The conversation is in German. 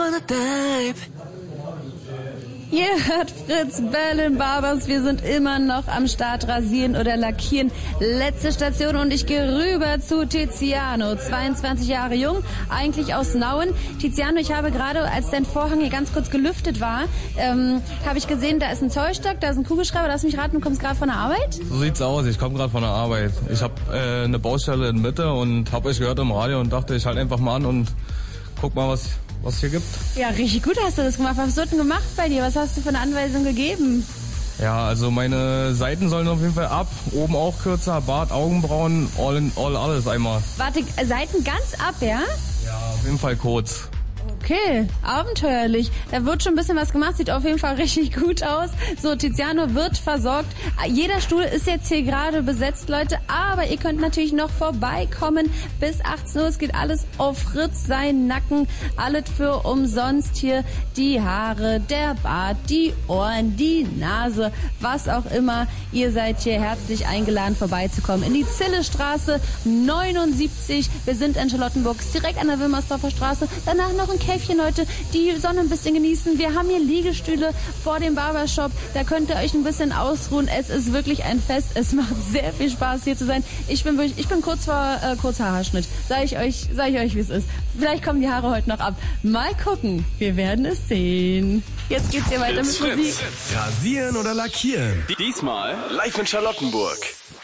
wanna dive. Ihr hört Fritz Berlin Barbers. Wir sind immer noch am Start, rasieren oder lackieren. Letzte Station und ich gehe rüber zu Tiziano, 22 Jahre jung, eigentlich aus Nauen. Tiziano, ich habe gerade, als dein Vorhang hier ganz kurz gelüftet war, habe ich gesehen, da ist ein Zollstock, da ist ein Kugelschreiber. Lass mich raten, du kommst gerade von der Arbeit? So sieht's aus, ich komme gerade von der Arbeit. Ich habe eine Baustelle in Mitte und habe euch gehört im Radio und dachte, ich halte einfach mal an und guck mal, was hier gibt. Ja, richtig gut hast du das gemacht. Was hast du denn gemacht bei dir? Was hast du für eine Anweisung gegeben? Ja, also meine Seiten sollen auf jeden Fall ab. Oben auch kürzer, Bart, Augenbrauen, all alles einmal. Warte, Seiten ganz ab, ja? Ja, auf jeden Fall kurz. Okay, abenteuerlich. Da wird schon ein bisschen was gemacht, sieht auf jeden Fall richtig gut aus. So, Tiziano wird versorgt. Jeder Stuhl ist jetzt hier gerade besetzt, Leute, aber ihr könnt natürlich noch vorbeikommen. Bis 18 Uhr, es geht alles auf Fritz, sein Nacken, alles für umsonst hier. Die Haare, der Bart, die Ohren, die Nase, was auch immer. Ihr seid hier herzlich eingeladen, vorbeizukommen in die Zillestraße 79. Wir sind in Charlottenburg, direkt an der Wilmersdorfer Straße. Danach noch ein Käfchen, Leute, die Sonne ein bisschen genießen. Wir haben hier Liegestühle vor dem Barbershop. Da könnt ihr euch ein bisschen ausruhen. Es ist wirklich ein Fest. Es macht sehr viel Spaß, hier zu sein. Ich bin kurz vor Kurzhaarschnitt. Sag ich euch, wie es ist. Vielleicht kommen die Haare heute noch ab. Mal gucken. Wir werden es sehen. Jetzt geht's hier weiter mit Musik. Rasieren oder lackieren? Diesmal live in Charlottenburg.